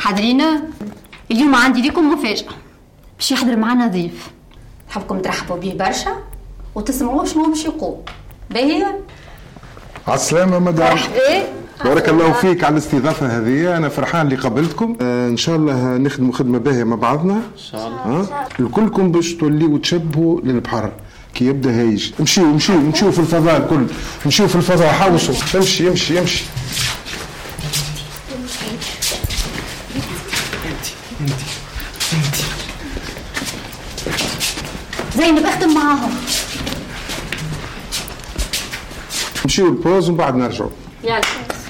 حاضرين. اليوم عندي لكم مفاجأة، باش يحضر معنا ضيف حبكم ترحبوا به برشا وتسمعوا شنو باش يقول. باهي عالسلامة مدام. مرحبا، بارك الله فيك على الاستضافة هذه، أنا فرحان اللي قابلتكم. إن شاء الله نخدموا خدمة باهية مع بعضنا إن شاء الله. الكلكم باش توليوا تشبهوا للبحر كي يبدا هايج. امشيوا في الفضاء الكل، امشيوا في الفضاء، حوصوا. يمشي. انت زينب اخدم معاهم. امشيوا البوز ومن بعد نرجعوا. يلا.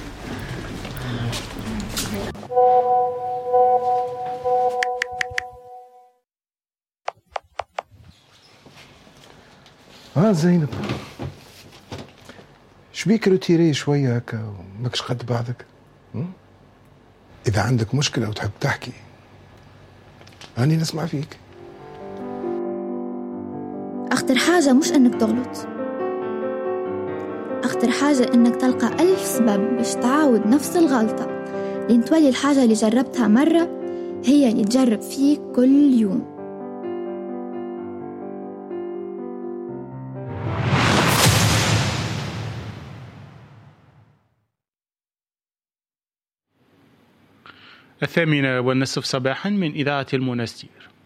زينب، شبيك روتيري شوية هكا وماكش قد بعضك؟ إذا عندك مشكلة وتحب تحكي أني نسمع فيك. أخطر حاجة مش أنك تغلط، أخطر حاجة أنك تلقى 1000 سبب باش تعاود نفس الغلطة، لين تولي الحاجة اللي جربتها مرة هي اللي تجرب فيك كل يوم. الثامنة والنصف صباحا من إذاعة المنستير.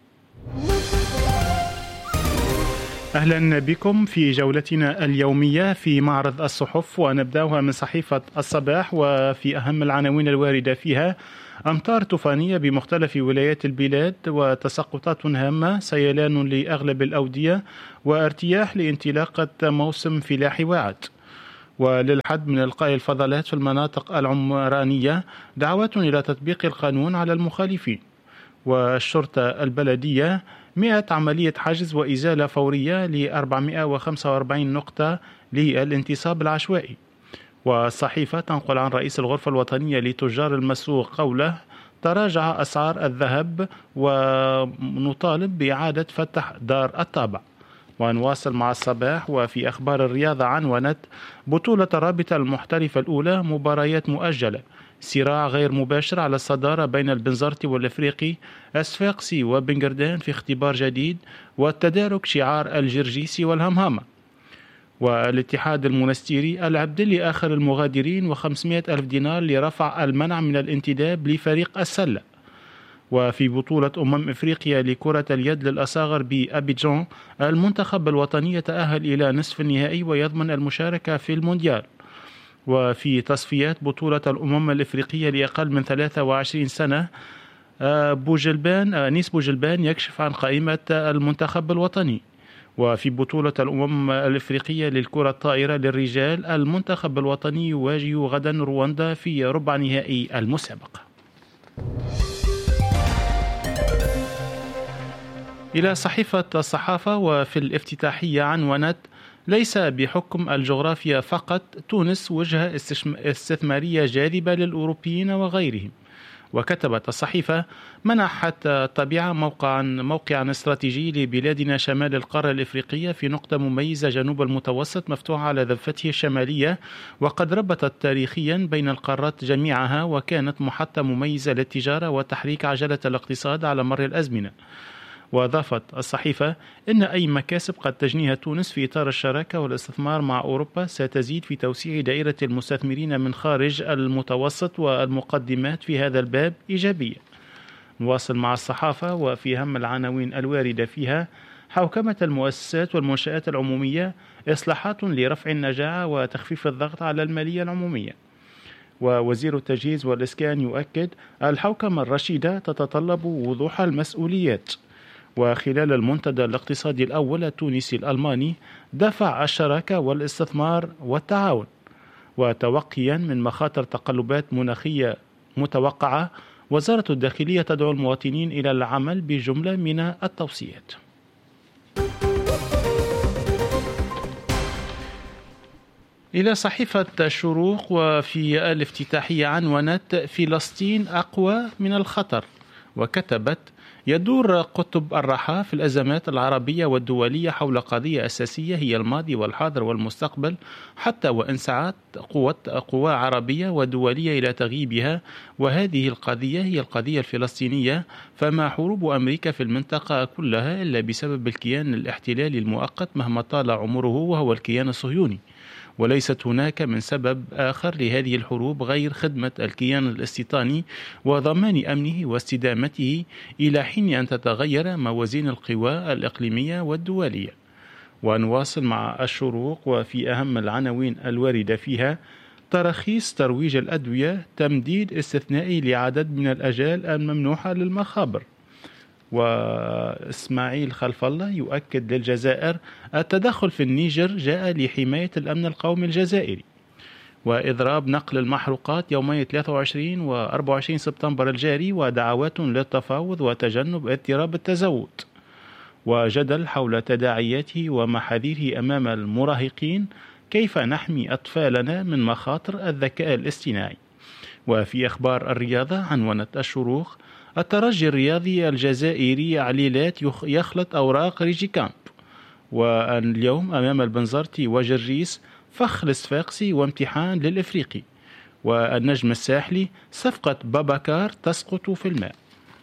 أهلا بكم في جولتنا اليومية في معرض الصحف، ونبدأها من صحيفة الصباح وفي أهم العناوين الواردة فيها: أمطار طوفانية بمختلف ولايات البلاد وتساقطات هامة، سيلان لأغلب الأودية وارتياح لانطلاقة موسم فلاحي واعد. وللحد من إلقاء الفضلات في المناطق العمرانية، دعوات إلى تطبيق القانون على المخالفين. والشرطة البلدية 100 عملية حجز وإزالة فورية ل 445 نقطة للانتصاب العشوائي. والصحيفة تنقل عن رئيس الغرفة الوطنية لتجار المسوق قوله: تراجع أسعار الذهب ونطالب بإعادة فتح دار الطابع. ونواصل مع الصباح وفي أخبار الرياضة عنونت: بطولة الرابطة المحترفة الأولى مباريات مؤجلة، صراع غير مباشر على الصدارة بين البنزرتي والإفريقي، الصفاقسي وبنجردان في اختبار جديد، والتدارك شعار الجرجيسي والهمهمة. والاتحاد المنستيري: العبدلي آخر المغادرين و500 ألف دينار لرفع المنع من الانتداب لفريق السلة. وفي بطولة إفريقيا لكرة اليد للأصاغر بأبيجان، المنتخب الوطني يتأهل إلى نصف النهائي ويضمن المشاركة في المونديال. وفي تصفيات بطولة الإفريقية لأقل من 23 سنة، نيس بوجلبان يكشف عن قائمة المنتخب الوطني. وفي بطولة الإفريقية للكرة الطائرة للرجال، المنتخب الوطني يواجه غدا رواندا في ربع نهائي المسابقة. إلى صحيفة الصحافة وفي الافتتاحية عنونت: ليس بحكم الجغرافيا فقط، تونس وجهة استثمارية جاذبة للأوروبيين وغيرهم. وكتبت الصحيفة: منحت الطبيعة موقعا استراتيجي لبلادنا شمال القارة الإفريقية في نقطة مميزة جنوب المتوسط مفتوحة على ضفته الشمالية، وقد ربطت تاريخيا بين القارات جميعها، وكانت محطة مميزة للتجارة وتحريك عجلة الاقتصاد على مر الأزمنة. وأضافت الصحيفة: إن أي مكاسب قد تجنيها تونس في إطار الشراكة والاستثمار مع أوروبا ستزيد في توسيع دائرة المستثمرين من خارج المتوسط، والمقدمات في هذا الباب إيجابية. نواصل مع الصحافة وفي أهم العناوين الواردة فيها: حوكمة المؤسسات والمنشآت العمومية، إصلاحات لرفع النجاعة وتخفيف الضغط على المالية العمومية. ووزير التجهيز والإسكان يؤكد: الحوكمة الرشيدة تتطلب وضوح المسؤوليات. وخلال المنتدى الاقتصادي الأول التونسي الألماني، دفع الشراكة والاستثمار والتعاون. وتوقيا من مخاطر تقلبات مناخية متوقعة، وزارة الداخلية تدعو المواطنين إلى العمل بجملة من التوصيات. إلى صحيفة الشروق وفي الافتتاحية عنونت: فلسطين أقوى من الخطر. وكتبت: يدور قطب الرحى في الأزمات العربية والدولية حول قضية أساسية هي الماضي والحاضر والمستقبل، حتى وإن سعت قوى عربية ودولية إلى تغييبها، وهذه القضية هي القضية الفلسطينية. فما حروب أمريكا في المنطقة كلها إلا بسبب الكيان الاحتلالي المؤقت مهما طال عمره، وهو الكيان الصهيوني. وليست هناك من سبب آخر لهذه الحروب غير خدمة الكيان الاستيطاني وضمان أمنه واستدامته إلى حين أن تتغير موازين القوى الإقليمية والدولية. ونواصل مع الشروق، وفي أهم العناوين الواردة فيها: تراخيص ترويج الأدوية، تمديد استثنائي لعدد من الأجال الممنوحة للمخابر. وإسماعيل خلف الله يؤكد للجزائر: التدخل في النيجر جاء لحماية الأمن القومي الجزائري. وإضراب نقل المحروقات يومي 23 و 24 سبتمبر الجاري، ودعوات للتفاوض وتجنب اضطراب التزود. وجدل حول تداعياته ومحاذيره أمام المراهقين، كيف نحمي أطفالنا من مخاطر الذكاء الاصطناعي. وفي أخبار الرياضة عنونت الشروق: الترجي الرياضي الجزائري عليلات يخلط أوراق ريجي كامب. واليوم أمام البنزرتي وجريس فخ الصفاقسي وامتحان للإفريقي. والنجم الساحلي: صفقة باباكار تسقط في الماء.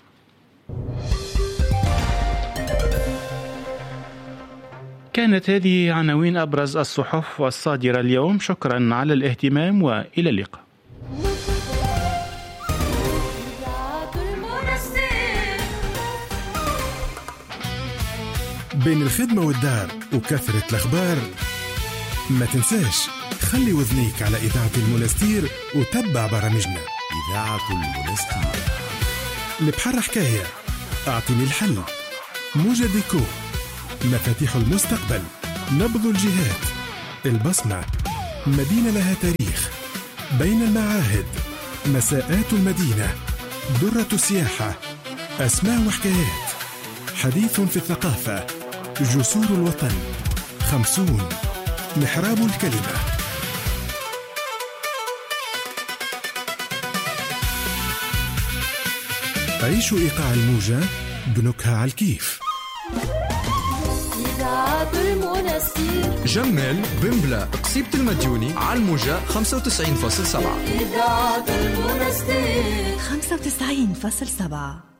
كانت هذه عناوين أبرز الصحف الصادرة اليوم. شكرا على الاهتمام وإلى اللقاء. بين الخدمة والدار وكثرة الأخبار، ما تنساش خلي وذنيك على إذاعة المنستير وتبع برامجنا. إذاعة المنستير، البحر حكاية، أعطني الحل، موجة ديكو، مفاتيح المستقبل، نبض الجهات، البصمة، مدينة لها تاريخ، بين المعاهد، مساءات المدينة، درة السياحة، أسماء وحكايات، حديث في الثقافة، جسور الوطن، 50، محراب الكلمة. عيشوا إيقاع الموجة بنكهة على الكيف. جمال بمبلا قصيبة المديوني على الموجة 95.7. 95.7.